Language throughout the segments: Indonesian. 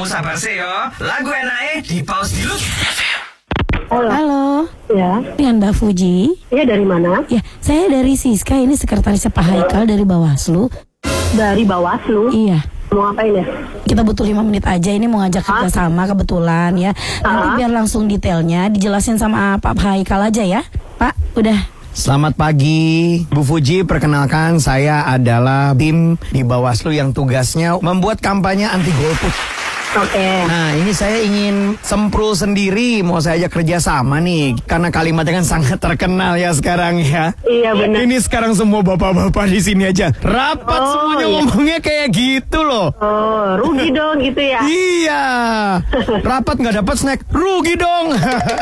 sabar seo. Lagu enae di pause dulu. Halo. Ya. Dengan Mbak Fuji. Iya, dari mana? Ya, saya dari Siska, ini sekretarisnya Pak Haikal dari Bawaslu. Dari Bawaslu? Iya. Mau ngapain ya? Kita butuh 5 menit aja, ini mau ngajak kerjasama kebetulan ya. Nanti biar langsung detailnya dijelasin sama Pak Haikal aja ya. Pak, udah. Selamat pagi, Bu Fuji. Perkenalkan, saya adalah tim di Bawaslu yang tugasnya membuat kampanye anti golput. Oke. Nah, ini saya ingin semprul sendiri, mau saya ajak kerja sama nih, karena kalimatnya kan sangat terkenal ya sekarang ya. Iya, benar. Ini sekarang semua bapak-bapak di sini aja rapat semuanya ngomongnya kayak gitu loh. Oh, rugi dong gitu ya? Iya, rapat nggak dapat snack, rugi dong.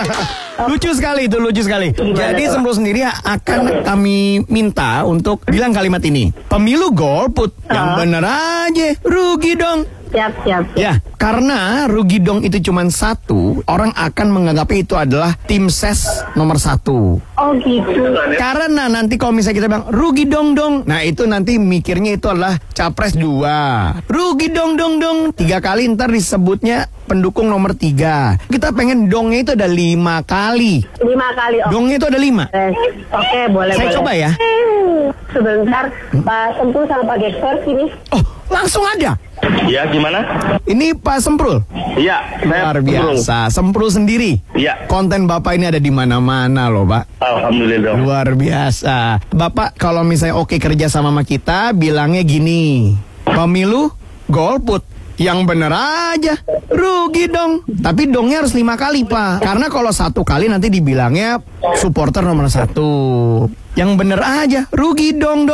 Lucu sekali itu, lucu sekali. Jadi semprul sendiri akan kami minta untuk bilang kalimat ini. Pemilu golput, yang bener aja, rugi dong. Siap. Ya, karena rugi dong itu cuma satu, orang akan menganggapnya itu adalah tim ses nomor 1. Oh gitu. Karena nanti kalau misalnya kita bilang rugi dong, nah itu nanti mikirnya itu adalah capres 2. Rugi dong, 3 kali ntar disebutnya pendukung nomor 3. Kita pengen dongnya itu ada 5 kali. 5 kali. Dongnya itu ada 5. Oke, boleh. Saya coba ya. Sebentar, Pak Semprul sama Pak Gektor sini. Oh, langsung ada. Iya, gimana? Ini Pak Semprul. Iya, saya Luar biasa, Semprul sendiri. Iya. Konten Bapak ini ada di mana-mana loh, Pak. Alhamdulillah. Luar biasa. Bapak kalau misalnya oke kerja sama kita, bilangnya gini. Pemilu golput. Yang bener aja, rugi dong. Tapi dongnya harus 5 kali, Pak. Karena kalau 1 kali nanti dibilangnya supporter nomor 1. Yang bener aja, rugi dong.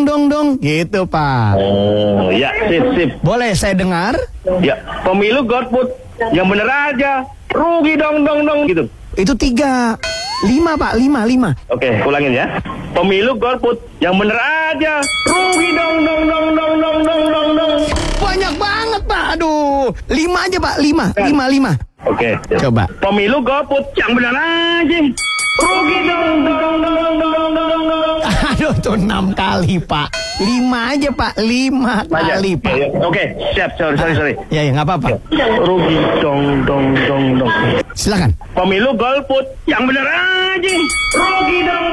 Gitu, Pak. Oh, ya, sip. Boleh saya dengar? Ya, pemilu golput. Yang bener aja, rugi dong gitu. Itu 3. 5, Pak, 5. Oke, ulangin ya. Pemilu golput. Yang bener aja, rugi dong. Banyak banget, Pak. Aduh, 5 aja, Pak. 5. Oke. Coba. Pemilu golput. Yang bener aja, rugi dong. Aduh, tuh 6 kali, Pak. 5 aja, Pak. 5 kali, Pak. Oke, siap. Sorry. Ya, nggak apa-apa. Rugi dong. Silakan. Pemilu golput. Yang bener aja, rugi dong.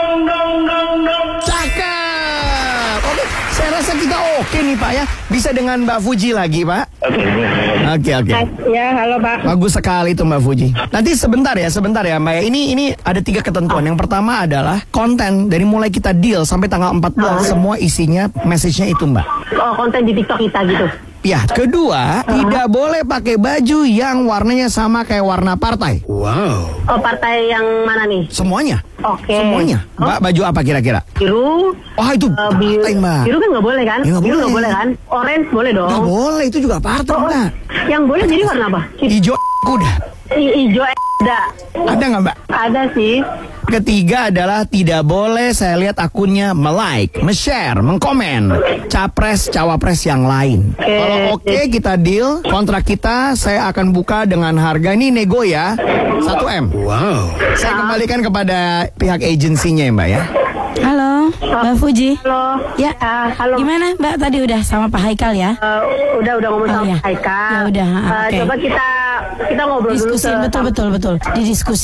Cakep. Oke, saya rasa kita oke nih, Pak ya. Bisa dengan Mbak Fuji lagi, Pak. Oke. Ya, halo Pak. Bagus sekali tuh Mbak Fuji. Nanti sebentar ya Mbak. Ini ada 3 ketentuan. Yang pertama adalah konten dari mulai kita deal sampai tanggal 14 semua isinya message-nya itu, Mbak. Oh, konten di TikTok kita gitu. Ya, kedua, tidak boleh pakai baju yang warnanya sama kayak warna partai. Wow. Oh, partai yang mana nih? Semuanya. Oke. Semuanya. Mbak, baju apa kira-kira? Biru. Oh, itu partai, Mbak. Biru kan nggak boleh kan? Ya, nggak Biru boleh. nggak boleh kan? Orange boleh dong. Nggak boleh, itu juga partai, Mbak. Yang boleh jadi warna apa? Hijau kuda. Hijau ada. Ada nggak, Mbak? Ada sih. Ketiga adalah tidak boleh saya lihat akunnya me-like, me-share, mengkomen capres, cawapres yang lain. Kalau oke kita deal, kontrak kita saya akan buka dengan harga ini nego ya 1M. Wow. Saya kembalikan kepada pihak agensinya ya, Mbak ya. Halo, Mbak Fuji. Halo. Ya, halo. Gimana Mbak tadi udah sama Pak Haikal ya? Udah ngomong sama ya. Haikal. Ya udah, oke. Coba kita ngobrol Diskusi, dulu. betul. Didiskusi.